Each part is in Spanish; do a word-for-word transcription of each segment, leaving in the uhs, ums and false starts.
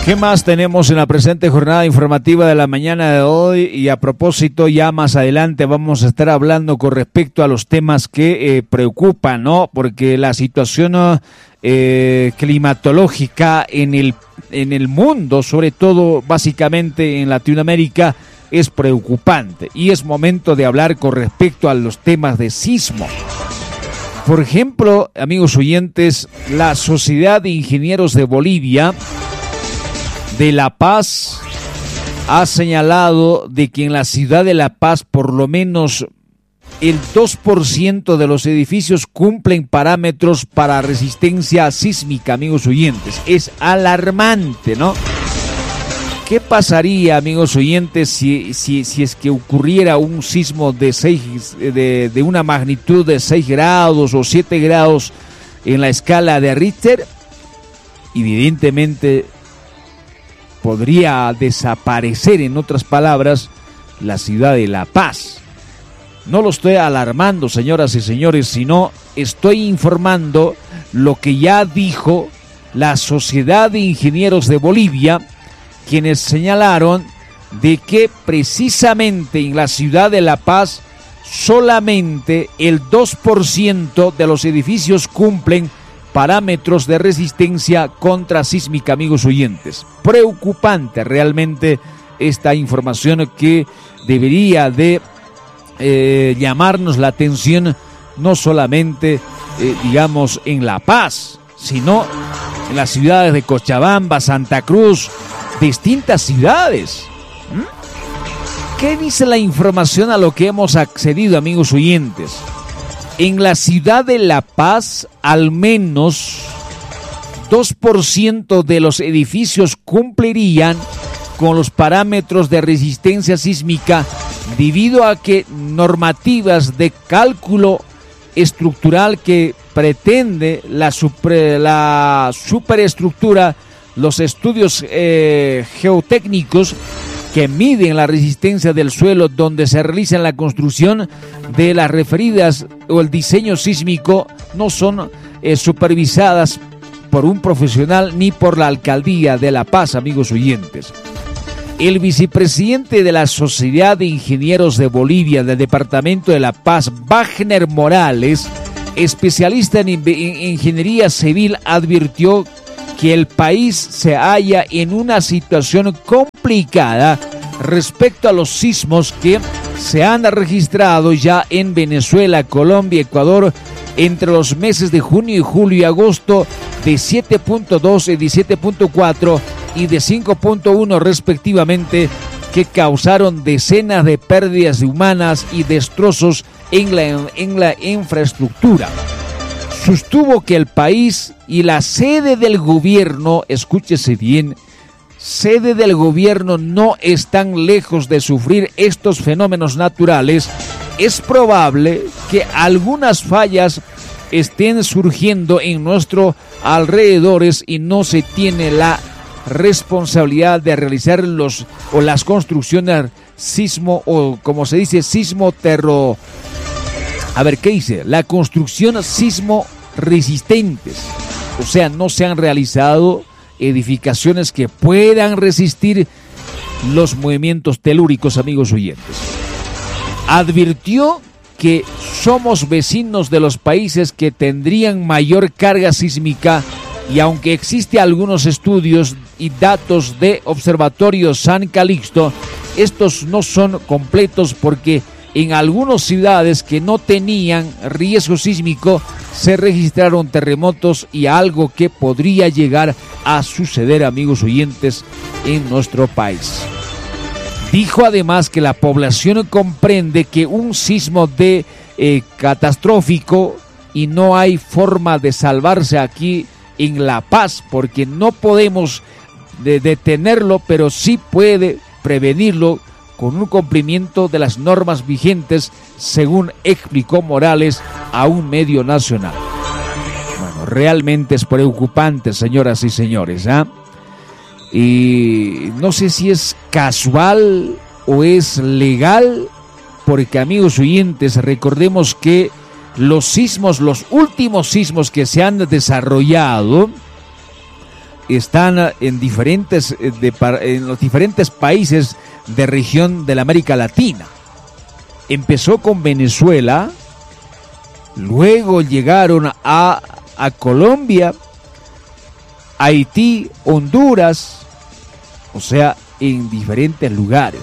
¿Qué más tenemos en la presente jornada informativa de la mañana de hoy? Y a propósito, ya más adelante vamos a estar hablando con respecto a los temas que eh, preocupan, ¿no? Porque la situación eh, climatológica en el, en el mundo, sobre todo básicamente en Latinoamérica, es preocupante. Y es momento de hablar con respecto a los temas de sismo. Por ejemplo, amigos oyentes, la Sociedad de Ingenieros de Bolivia de La Paz ha señalado de que en la ciudad de La Paz por lo menos el dos por ciento de los edificios cumplen parámetros para resistencia sísmica, amigos oyentes. Es alarmante, ¿no? ¿Qué pasaría, amigos oyentes, si, si, si es que ocurriera un sismo de, seis, de, de una magnitud de seis grados o siete grados en la escala de Richter? Evidentemente podría desaparecer, en otras palabras, la ciudad de La Paz. No lo estoy alarmando, señoras y señores, sino estoy informando lo que ya dijo la Sociedad de Ingenieros de Bolivia, quienes señalaron de que precisamente en la ciudad de La Paz solamente el dos por ciento de los edificios cumplen parámetros de resistencia contrasísmica, amigos oyentes. Preocupante realmente esta información que debería de eh, llamarnos la atención, no solamente, eh, digamos, en La Paz, sino en las ciudades de Cochabamba, Santa Cruz, distintas ciudades. ¿Mm? ¿Qué dice la información a lo que hemos accedido, amigos oyentes? En la ciudad de La Paz, al menos dos por ciento de los edificios cumplirían con los parámetros de resistencia sísmica debido a que normativas de cálculo estructural que pretende la, super, la superestructura, los estudios eh, geotécnicos que miden la resistencia del suelo donde se realiza la construcción de las referidas o el diseño sísmico no son eh, supervisadas por un profesional ni por la Alcaldía de La Paz, amigos oyentes. El vicepresidente de la Sociedad de Ingenieros de Bolivia del Departamento de La Paz, Wagner Morales, especialista en, en ingeniería civil, advirtió que el país se halla en una situación complicada respecto a los sismos que se han registrado ya en Venezuela, Colombia, Ecuador, entre los meses de junio y julio y agosto, de siete punto dos y de siete punto cuatro y de cinco punto uno respectivamente, que causaron decenas de pérdidas humanas y destrozos en la, en la infraestructura. Sostuvo que el país y la sede del gobierno, escúchese bien, sede del gobierno no están lejos de sufrir estos fenómenos naturales. Es probable que algunas fallas estén surgiendo en nuestros alrededores y no se tiene la responsabilidad de realizar los o las construcciones sismo o como se dice sismo terro. A ver, ¿qué dice? La construcción sismo resistentes. O sea, no se han realizado edificaciones que puedan resistir los movimientos telúricos, amigos oyentes. Advirtió que somos vecinos de los países que tendrían mayor carga sísmica y aunque existe algunos estudios y datos de Observatorio San Calixto, estos no son completos porque en algunas ciudades que no tenían riesgo sísmico se registraron terremotos y algo que podría llegar a suceder, amigos oyentes, en nuestro país. Dijo además que la población comprende que un sismo de eh, catastrófico y no hay forma de salvarse aquí en La Paz porque no podemos de, detenerlo, pero sí puede prevenirlo con un cumplimiento de las normas vigentes, según explicó Morales a un medio nacional. Bueno, realmente es preocupante, señoras y señores, ¿ah? ¿eh? Y no sé si es casual o es legal, porque, amigos oyentes, recordemos que los sismos, los últimos sismos que se han desarrollado, están en diferentes, de, en los diferentes países de región de la América Latina. Empezó con Venezuela, luego llegaron a, a Colombia, Haití, Honduras, o sea, en diferentes lugares.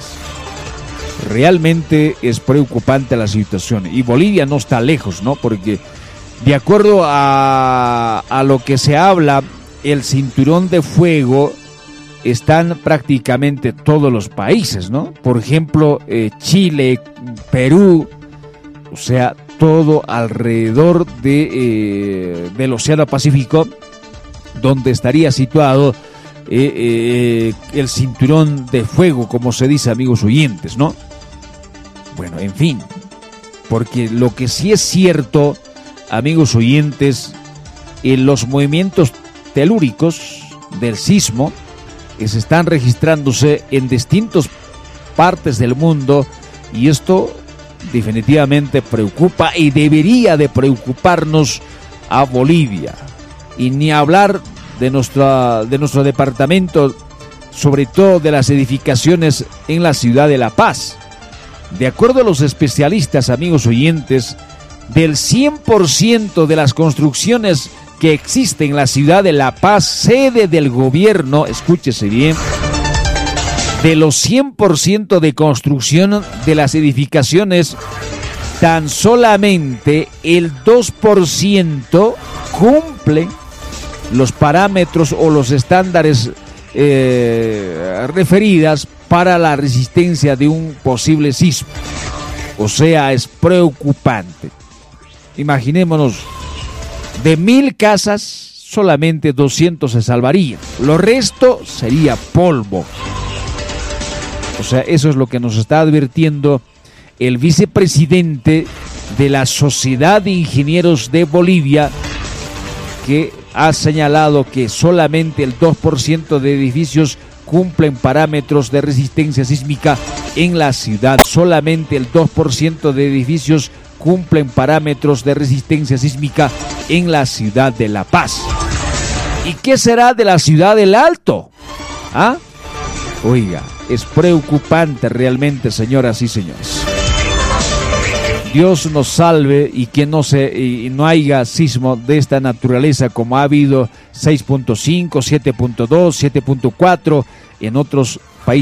Realmente es preocupante la situación y Bolivia no está lejos, ¿no? Porque de acuerdo a, a lo que se habla, el cinturón de fuego están prácticamente todos los países, ¿no? Por ejemplo, eh, Chile, Perú, o sea, todo alrededor de, eh, del Océano Pacífico, donde estaría situado eh, eh, el cinturón de fuego, como se dice, amigos oyentes, ¿no? Bueno, en fin, porque lo que sí es cierto, amigos oyentes, en los movimientos telúricos del sismo que se están registrándose en distintas partes del mundo, y esto definitivamente preocupa y debería de preocuparnos a Bolivia, y ni hablar de nuestra, de nuestro departamento, sobre todo de las edificaciones en la ciudad de La Paz. De acuerdo a los especialistas, amigos oyentes, del cien por ciento de las construcciones que existen en la ciudad de La Paz, sede del gobierno, escúchese bien, de los cien por ciento de construcción de las edificaciones, tan solamente el dos por ciento cumple los parámetros o los estándares eh, referidas para la resistencia de un posible sismo. O sea, es preocupante. Imaginémonos, de mil casas, solamente doscientos se salvarían. Lo resto sería polvo. O sea, eso es lo que nos está advirtiendo el vicepresidente de la Sociedad de Ingenieros de Bolivia, que ha señalado que solamente el dos por ciento de edificios cumplen parámetros de resistencia sísmica en la ciudad. Solamente el dos por ciento de edificios cumplen parámetros de resistencia sísmica en la ciudad de La Paz. ¿Y qué será de la ciudad del Alto? ¿Ah? Oiga, es preocupante realmente, señoras y señores. Dios nos salve y que no se y no haya sismo de esta naturaleza como ha habido seis punto cinco, siete punto dos, siete punto cuatro en otros